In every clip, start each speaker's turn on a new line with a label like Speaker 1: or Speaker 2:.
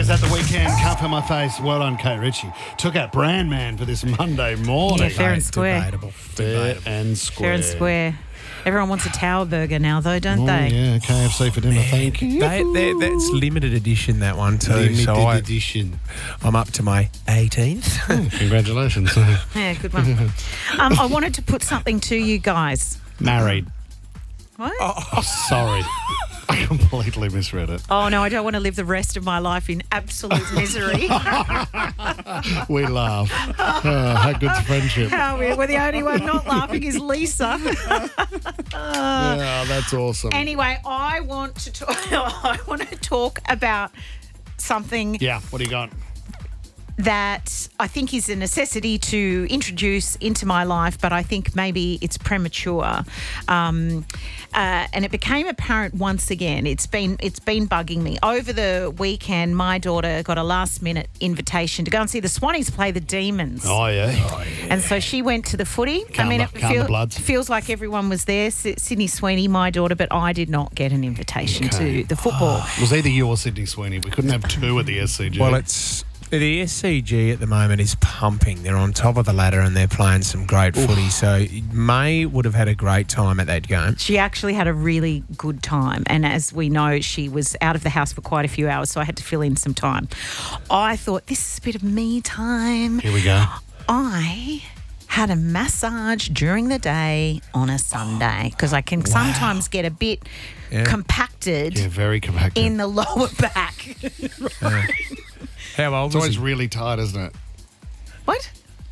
Speaker 1: Is that the weekend? Can't feel my face. Well done, Kate Ritchie. Took out Brand Man for this Monday morning.
Speaker 2: Yeah, fair and square.
Speaker 3: Debatable.
Speaker 1: Fair and square.
Speaker 2: Fair and square. Everyone wants a Tower Burger now, though, don't
Speaker 1: Oh,
Speaker 2: they?
Speaker 1: yeah, KFC for dinner, thank you.
Speaker 3: That's limited edition, that one too.
Speaker 1: Limited edition.
Speaker 3: I'm up to my 18th.
Speaker 1: Congratulations.
Speaker 2: Yeah, good one. I wanted to put something to you guys.
Speaker 1: Married.
Speaker 2: What?
Speaker 1: Oh, sorry. I completely misread it.
Speaker 2: Oh, no, I don't want to live the rest of my life in absolute misery.
Speaker 1: We laugh. How good's friendship?
Speaker 2: We're the only one not laughing is Lisa.
Speaker 1: Yeah, that's awesome.
Speaker 2: Anyway, I want to talk about something
Speaker 1: Yeah, what do you got?
Speaker 2: that I think is a necessity to introduce into my life, but I think maybe it's premature. And it became apparent once again. It's been bugging me. Over the weekend, my daughter got a last-minute invitation to go and see the Swannies play the Demons.
Speaker 1: Oh, yeah.
Speaker 2: And so she went to the footy.
Speaker 1: Calm the bloods.
Speaker 2: Feels like everyone was there. Sydney Sweeney, my daughter, but I did not get an invitation to the football.
Speaker 1: It was either you or Sydney Sweeney. We couldn't have two at the SCG.
Speaker 3: Well, the SCG at the moment is pumping. They're on top of the ladder and they're playing some great footy. So May would have had a great time at that game.
Speaker 2: She actually had a really good time. And as we know, she was out of the house for quite a few hours, so I had to fill in some time. I thought, this is a bit of me time.
Speaker 1: Here we go.
Speaker 2: I had a massage during the day on a Sunday because I can sometimes get a bit compacted
Speaker 1: Yeah, very compacted.
Speaker 2: in the lower back.
Speaker 3: How old
Speaker 1: It's
Speaker 3: was
Speaker 1: always
Speaker 3: he?
Speaker 1: really tight, isn't it?
Speaker 2: What?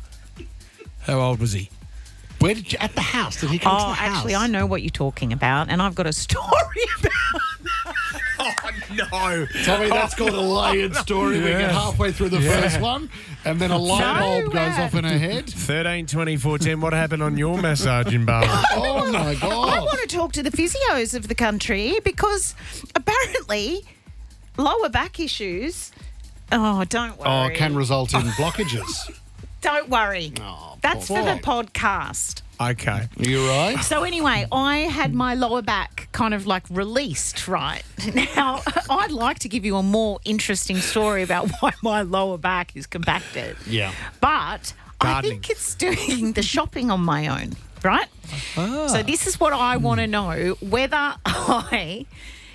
Speaker 3: How old was he?
Speaker 1: Where did you... At the house? Did he come to the house?
Speaker 2: Actually, I know what you're talking about, and I've got a story about
Speaker 3: Oh, no.
Speaker 1: Tommy, that's called a layered story. We get halfway through the first one, and then a light bulb goes off in her head.
Speaker 3: 13, 24, 10. What happened on your massage in Bali?
Speaker 1: Oh, my
Speaker 2: I
Speaker 1: God.
Speaker 2: want to talk to the physios of the country because apparently lower back issues... Oh, don't worry.
Speaker 1: Can result in blockages.
Speaker 2: Don't worry.
Speaker 1: Oh,
Speaker 2: That's
Speaker 1: poor
Speaker 2: for the
Speaker 1: boy.
Speaker 2: podcast.
Speaker 3: Okay.
Speaker 1: You right?
Speaker 2: So anyway, I had my lower back kind of like released, right? Now, I'd like to give you a more interesting story about why my lower back is compacted.
Speaker 1: Yeah.
Speaker 2: But
Speaker 3: Gardening.
Speaker 2: I think it's doing the shopping on my own, right? So this is what I want to know, whether I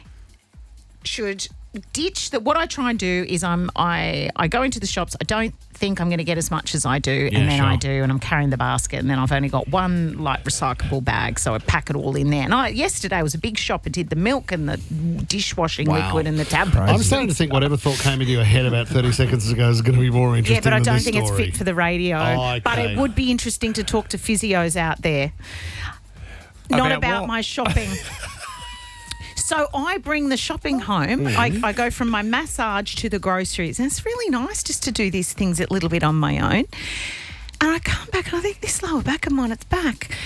Speaker 2: should ditch that. What I try and do is I go into the shops. I don't think I'm going to get as much as I do, and then I do, and I'm carrying the basket, and then I've only got one like recyclable bag, so I pack it all in there. And yesterday was a big shop. I did the milk and the dishwashing liquid and the tablets.
Speaker 1: I'm starting to think whatever thought came into your head about 30 seconds ago is going to be more interesting
Speaker 2: Yeah, but I
Speaker 1: than
Speaker 2: don't
Speaker 1: this
Speaker 2: think it's
Speaker 1: story.
Speaker 2: fit for the radio.
Speaker 1: Oh, okay.
Speaker 2: But it would be interesting to talk to physios out there. Not
Speaker 3: About
Speaker 2: about
Speaker 3: what?
Speaker 2: my shopping. So I bring the shopping home. I go from my massage to the groceries. And it's really nice just to do these things a little bit on my own. And I come back and I think, this lower back of mine, it's back.